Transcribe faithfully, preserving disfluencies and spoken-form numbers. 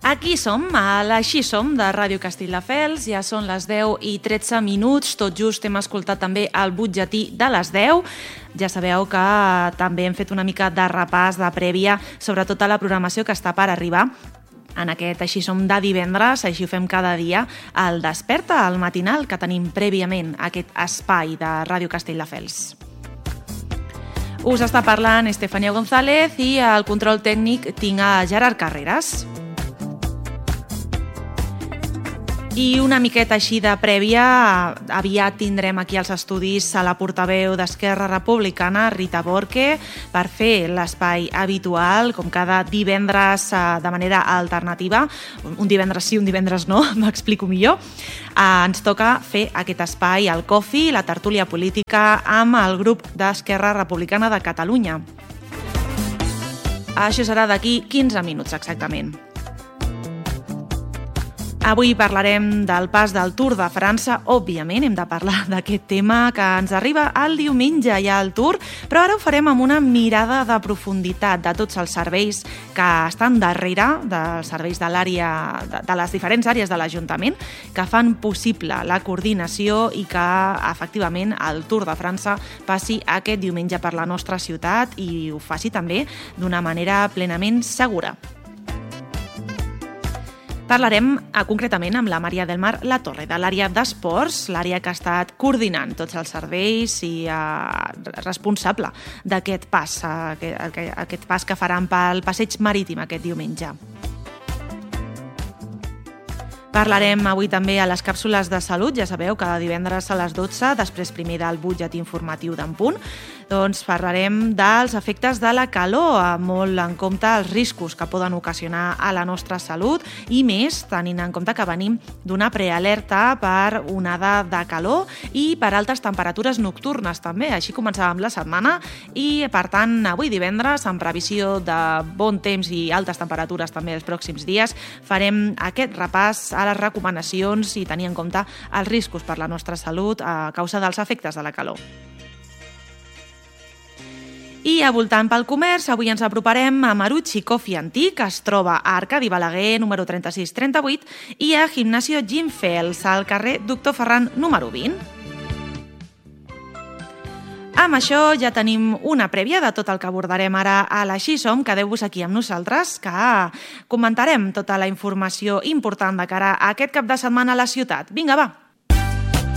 Aquí som, a l'Així Som de Ràdio Castelldefels, ja són les deu i tretze minuts, tot just hem escoltat també el butlletí de les deu. Ja sabeu que també hem fet una mica de repàs, de prèvia, sobre tota la programació que està per arribar en aquest Així Som de divendres, així ho fem cada dia, el Desperta, el matinal que tenim prèviament, aquest espai de Ràdio Castelldefels. Us està parlant Estefania González i al control tècnic tinc a Gerard Carreras. I una miqueta així de prèvia, aviat tindrem aquí als estudis a la portaveu d'Esquerra Republicana, Rita Borque, per fer l'espai habitual, com cada divendres de manera alternativa. Un divendres sí, un divendres no, m'explico millor. Ens toca fer aquest espai al Coffee, la tertúlia política, amb el grup d'Esquerra Republicana de Catalunya. Això serà d'aquí quinze minuts exactament. Avui parlarem del pas del Tour de França. Òbviament hem de parlar d'aquest tema que ens arriba el diumenge ja al Tour, però ara ho farem amb una mirada de profunditat de tots els serveis que estan darrere, dels serveis de l'àrea, de les diferents àrees de l'Ajuntament, que fan possible la coordinació i que efectivament el Tour de França passi aquest diumenge per la nostra ciutat i ho faci també d'una manera plenament segura. Parlarem eh, concretament amb la Maria del Mar La Torre, de l'àrea d'esports, l'àrea que ha estat coordinant tots els serveis i eh, responsable d'aquest pas, eh, aquest, aquest pas que faran pel passeig marítim aquest diumenge. Parlarem avui també a les càpsules de salut, ja sabeu, cada divendres a les dotze, després primer del butlletí informatiu d'en punt, doncs parlarem dels efectes de la calor, molt en compte els riscos que poden ocasionar a la nostra salut i més tenint en compte que venim d'una prealerta per onada de calor i per altes temperatures nocturnes també. Així començàvem la setmana i, per tant, avui divendres, en previsió de bon temps i altes temperatures també els pròxims dies, farem aquest repàs a les recomanacions i tenir en compte els riscos per la nostra salut a causa dels efectes de la calor. I a voltant pel comerç, avui ens aproparem a Marucci Coffee Antic, que es troba a Arcadi Balaguer, número trenta-sis trenta-vuit, i a Gimnasio Gimfels, al carrer Doctor Ferran, número vint. Amb això ja tenim una prèvia de tot el que abordarem ara a l'Així Som. Quedeu-vos aquí amb nosaltres, que comentarem tota la informació important de cara a aquest cap de setmana a la ciutat. Vinga, va!